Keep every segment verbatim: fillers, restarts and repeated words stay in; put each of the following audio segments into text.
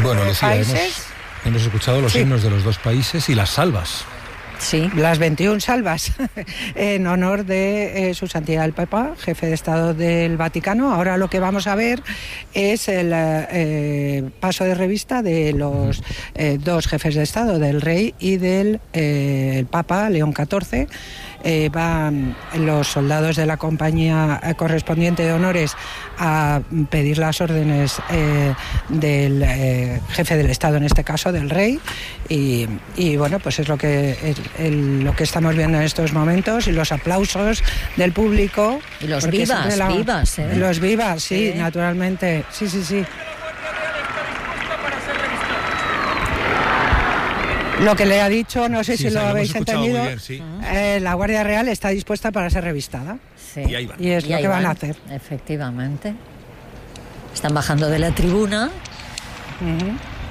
bueno, eh, Lucía, países. Hemos, hemos escuchado los Sí. himnos de los dos países y las salvas. Sí. Las veintiuna salvas en honor de eh, su santidad el Papa, jefe de Estado del Vaticano. Ahora lo que vamos a ver es el eh, paso de revista de los eh, dos jefes de Estado, del rey y del eh, el Papa León catorce. Eh, van los soldados de la compañía correspondiente de honores a pedir las órdenes eh, del eh, jefe del Estado, en este caso del rey, y, y bueno, pues es lo que es, el, lo que estamos viendo en estos momentos, y los aplausos del público. Y los porque vivas, siempre la- vivas, ¿eh? Los vivas, sí, Sí. naturalmente, sí, sí, sí. Lo que le ha dicho, no sé Sí, si o sea, lo lo habéis hemos escuchado muy entendido, bien, sí. eh, la Guardia Real está dispuesta para ser revistada. Sí. Y ahí van. Y es Y lo ahí que van a van, hacer. Efectivamente. Están bajando de la tribuna. Ujú.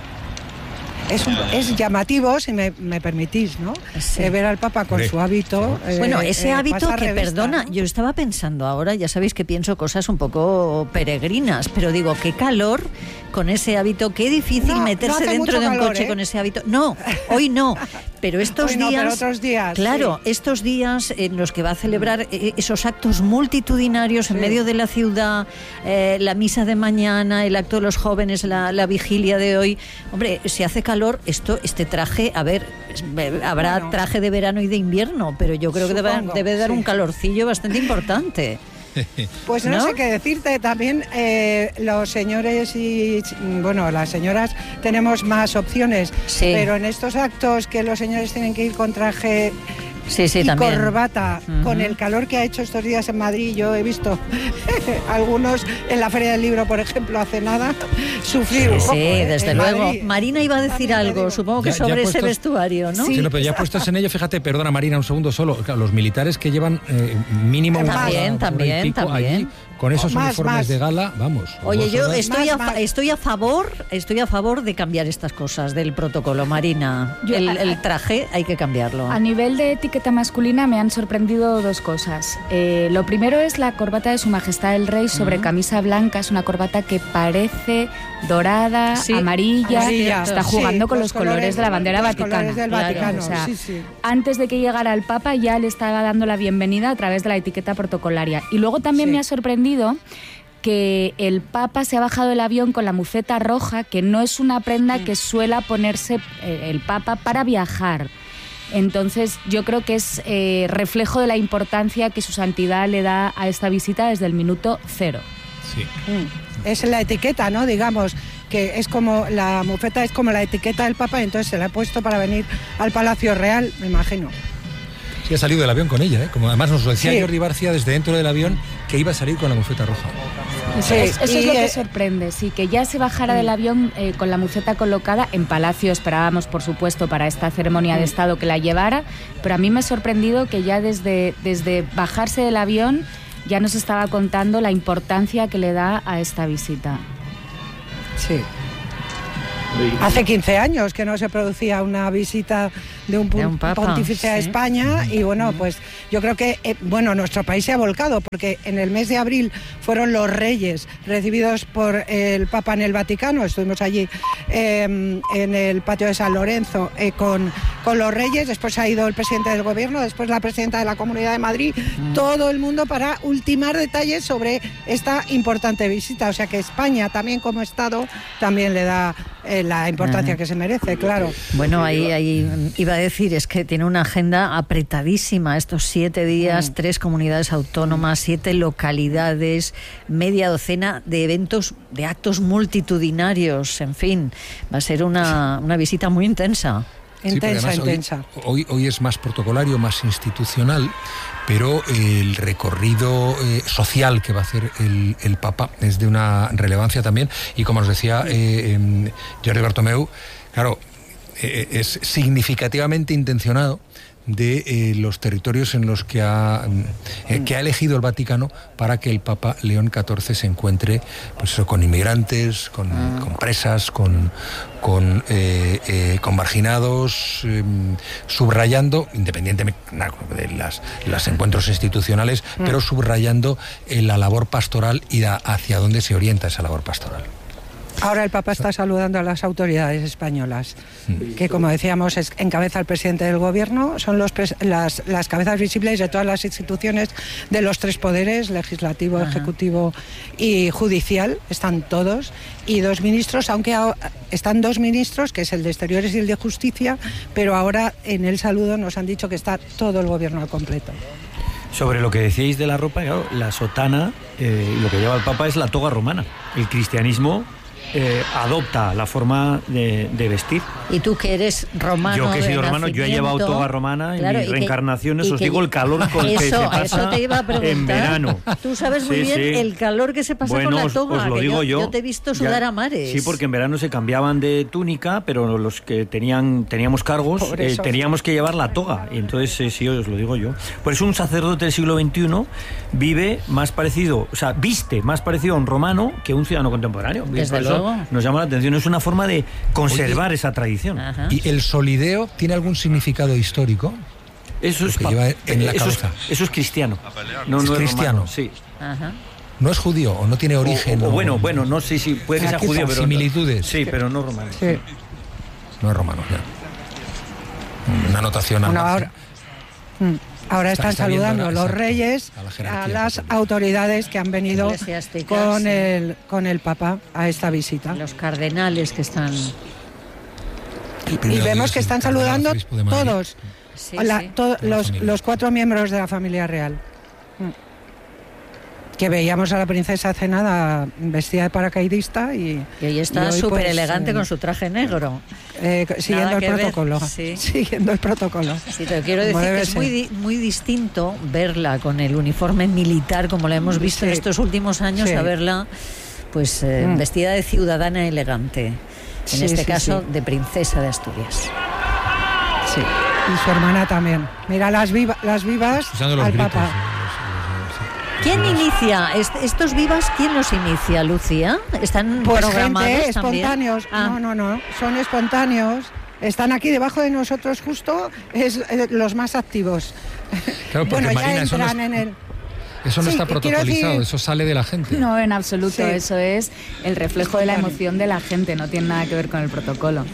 Es, un- es llamativo, si me, me permitís, ¿no? Sí. Eh, ver al Papa con Hombre. su hábito. eh, Bueno, ese eh, hábito pasar que, revista, perdona, ¿no? yo estaba pensando ahora, ya sabéis que pienso cosas un poco peregrinas, pero digo, qué calor con ese hábito, qué difícil No, no meterse hace dentro mucho de un calor, coche ¿eh? con ese hábito. No, hoy no, pero estos Hoy no, días... pero otros días, Claro, sí. estos días en los que va a celebrar eh, esos actos multitudinarios en Sí. medio de la ciudad, eh, la misa de mañana, el acto de los jóvenes, la, la vigilia de hoy. Hombre, si hace calor, esto, este traje, a ver, eh, habrá Bueno. traje de verano y de invierno, pero yo creo que debe, Supongo, debe dar sí. un calorcillo bastante importante. Pues no, ¿No? sé qué decirte, también eh, los señores y, bueno, las señoras tenemos más opciones, Sí. pero en estos actos que los señores tienen que ir con traje Sí, sí, y también. corbata, Ujú. con el calor que ha hecho estos días en Madrid, yo he visto algunos en la Feria del Libro, por ejemplo, hace nada, sufrir un Sí, poco, ¿eh? desde En luego. Madrid. Marina iba a decir También te algo, digo. supongo que Ya- ya sobre ese puestos- vestuario, ¿no? Sí, no, pero ya puestos en ello, fíjate, perdona Marina, un segundo solo, claro, los militares que llevan eh, mínimo una También, hora, hora y también, pico también. allí, con esos Más, uniformes más. de gala, vamos. Oye, dos yo horas. estoy a, Más, fa- más. estoy a favor, estoy a favor de cambiar estas cosas del protocolo, Marina. Yo- el, a- el traje hay que cambiarlo. A nivel de etiqueta masculina me han sorprendido dos cosas. Eh, lo primero es la corbata de Su Majestad el Rey sobre Ujú. camisa blanca. Es una corbata que parece dorada, Sí, amarilla. amarilla, Está sí, jugando con los los colores, colores- de la bandera los vaticana. colores del Claro, Vaticano, o sea, sí, sí. Antes de que llegara el Papa ya le estaba dando la bienvenida a través de la etiqueta protocolaria. Y luego también Sí. me ha sorprendido que el Papa se ha bajado del avión con la muceta roja, que no es una prenda que suela ponerse eh, el Papa para viajar. Entonces yo creo que es eh, reflejo de la importancia que su santidad le da a esta visita desde el minuto cero. Sí. Mm. Es la etiqueta, ¿no? Digamos que es como la mufeta es como la etiqueta del Papa, entonces se la ha puesto para venir al Palacio Real, me imagino. Sí, ha salido del avión con ella, ¿eh? Como además nos lo decía Sí. Jordi Barcia desde dentro del avión, que iba a salir con la bufeta roja. Sí, Es- eso y, es lo que eh, sorprende, sí, que ya se bajara del avión eh, con la muceta colocada en Palacio. Esperábamos, por supuesto, para esta ceremonia de Estado que la llevara, pero a mí me ha sorprendido que ya desde, desde bajarse del avión ya nos estaba contando la importancia que le da a esta visita. Sí. Hace quince años que no se producía una visita de un, De un papa, pontífice a sí. España y bueno, pues yo creo que eh, bueno, nuestro país se ha volcado porque en el mes de abril fueron los reyes recibidos por el Papa en el Vaticano, estuvimos allí eh, en el patio de San Lorenzo eh, con, con los reyes, después ha ido el presidente del gobierno, después la presidenta de la Comunidad de Madrid, todo el mundo para ultimar detalles sobre esta importante visita, o sea que España también como Estado también le da eh, la importancia Ajá. que se merece, claro. Bueno, ahí, ahí iba a decir, es que tiene una agenda apretadísima estos siete días, Mm. tres comunidades autónomas, siete localidades, media docena de eventos, de actos multitudinarios, en fin, va a ser una, una visita muy intensa. Sí, pero Intensa, además hoy- intensa. Hoy, hoy es más protocolario, más institucional, pero el recorrido eh, social que va a hacer el, el Papa es de una relevancia también. Y como nos decía eh, eh, Jordi Bartomeu, claro, eh, es significativamente intencionado de eh, los territorios en los que ha, eh, que ha elegido el Vaticano para que el Papa León catorce se encuentre pues, eso, con inmigrantes, con, Ah. con presas, con, con, eh, eh, con marginados, eh, subrayando, independientemente de las, los encuentros institucionales, Mm. pero subrayando eh, la labor pastoral y a- hacia dónde se orienta esa labor pastoral. Ahora el Papa está saludando a las autoridades españolas, que como decíamos es, encabeza el presidente del gobierno, son los pres, las, las cabezas visibles de todas las instituciones de los tres poderes, legislativo, Ajá. ejecutivo y judicial, están todos, y dos ministros, aunque a, están dos ministros, que es el de Exteriores y el de Justicia, pero ahora en el saludo nos han dicho que está todo el gobierno al completo. Sobre lo que decíais de la ropa, claro, la sotana, eh, lo que lleva el Papa es la toga romana. El cristianismo eh, adopta la forma de, de vestir. Y tú que eres romano. Yo que he sido de romano, yo he llevado toga romana claro, en mis que, reencarnaciones, os que, digo el calor con eso, que se pasa eso te iba a preguntar. En verano. Tú sabes muy sí, bien sí. el calor que se pasa bueno, con la toga. Os, os lo digo yo, yo. Yo te he visto sudar ya, a mares. Sí, porque en verano se cambiaban de túnica, pero los que tenían teníamos cargos eh, teníamos que llevar la toga. Y entonces eh, sí, os lo digo yo. Por eso un sacerdote del siglo veintiuno vive más parecido, o sea, viste más parecido a un romano que a un ciudadano contemporáneo. Desde Por luego. Eso nos llama la atención. Es una forma de conservar Oye, esa tradición. Ajá. ¿Y el solideo tiene algún significado histórico? Eso es, que lleva en la eso, cabeza. es, eso es cristiano. No, es no cristiano. Es sí. Ajá. No es judío o no tiene origen. O, o, o bueno, no, bueno, no sé si puede que sea judío, pero similitudes. Sí, pero no romano. Sí. No es romano, ya. Una anotación. Bueno, ahora, ahora están está saludando los reyes a, a las autoridades que han venido con sí. el con el Papa a esta visita. Los cardenales que están. Y vemos que están saludando todos, sí, la, sí. to, los, los cuatro miembros de la familia real. Que veíamos a la princesa cenada vestida de paracaidista y... Y hoy está súper pues, elegante eh, con su traje negro. Eh, siguiendo el protocolo. Sí. Siguiendo el protocolo. Sí, te quiero decir que es muy, muy distinto verla con el uniforme militar, como la hemos visto sí. en estos últimos años, sí. a verla pues eh, mm. vestida de ciudadana elegante. En sí, este sí, caso, sí. de princesa de Asturias. Sí, y su hermana también. Mira las, viva, las vivas al gritos, Papa. ¿Quién inicia estos vivas? ¿Quién los inicia, Lucía? ¿Están pues programados gente, también? espontáneos. Ah. No, no, no. Son espontáneos. Están aquí debajo de nosotros justo, es, es los más activos. Claro, porque bueno, Marina, ya entran eso no es, en el... Eso no sí, está protocolizado, decir... eso sale de la gente. No, en absoluto. Sí. Eso es el reflejo de la claro. emoción de la gente, no tiene nada que ver con el protocolo.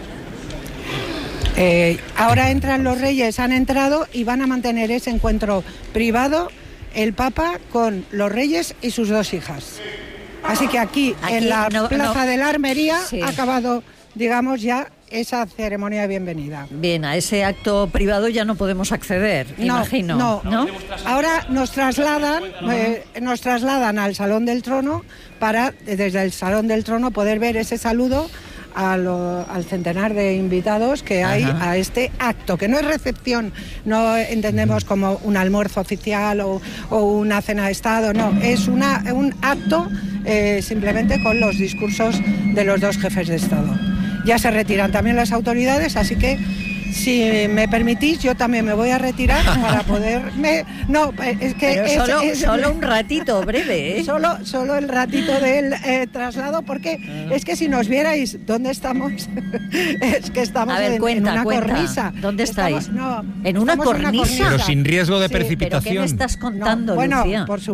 Eh, ahora entran los reyes, han entrado y van a mantener ese encuentro privado el Papa con los reyes y sus dos hijas. Así que aquí, aquí en la no, Plaza no. de la Armería, sí. ha acabado, digamos, ya esa ceremonia de bienvenida. Bien, a ese acto privado ya no podemos acceder, no, imagino. No, no. Ahora nos trasladan, eh, nos trasladan al Salón del Trono para, desde el Salón del Trono, poder ver ese saludo A lo, al centenar de invitados que hay Ajá. a este acto, que no es recepción, no entendemos como un almuerzo oficial o, o una cena de Estado, no, es una, un acto eh, simplemente con los discursos de los dos jefes de Estado. Ya se retiran también las autoridades, así que si me permitís, yo también me voy a retirar para poderme... No, es que... Pero es, solo, es, solo un ratito, breve, ¿eh? Solo, solo el ratito del eh, traslado, porque uh-huh. es que si nos vierais dónde estamos, es que estamos a ver, en, cuenta, en una cuenta. cornisa. ¿Dónde estáis? Estamos, no, ¿En una cornisa? en una cornisa? Pero sin riesgo de sí, precipitación. ¿Pero qué me estás contando, no, bueno, Lucía? Por su